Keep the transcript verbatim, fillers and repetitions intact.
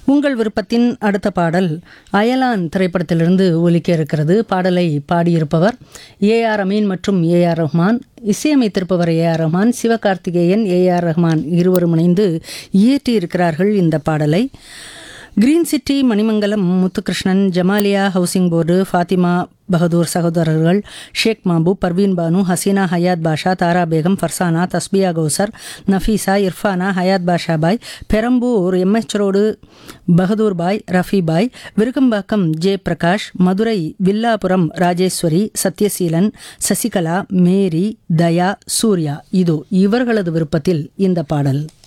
உங்கள் விருப்பத்தின் அடுத்த பாடல் அயலான் திரைப்படத்திலிருந்து ஒலிக்க இருக்கிறது. பாடலை பாடியிருப்பவர் ஏ ஆர் அமீன் மற்றும் A R Rahman. இசையமைத்திருப்பவர் A R Rahman. Sivakarthikeyan, A R Rahman இருவரும் இணைந்து இயற்றியிருக்கிறார்கள் இந்த பாடலை. Green city, Manimangalam, Muthukrishnan, Jamalia housing board, Fathima Bahadur சகோதரர்கள், ஷேக் மாபூப், பர்வீன் பானு, ஹசீனா ஹயாத் பாஷா, தாரா பேகம், ஃபர்சானா, தஸ்பியா கௌசர், நஃபீஸா, இர்ஃபானா, ஹயாத் பாஷா பாய், பெரம்பூர் எம்எச் ரோடு பகதூர் பாய், ரஃபி பாய், விருகம்பாக்கம் ஜே பிரகாஷ், மதுரை வில்லாபுரம் ராஜேஸ்வரி, சத்யசீலன், சசிகலா, மேரி, தயா, சூர்யா. இதோ இவர்களது விருப்பத்தில் இந்த பாடல்.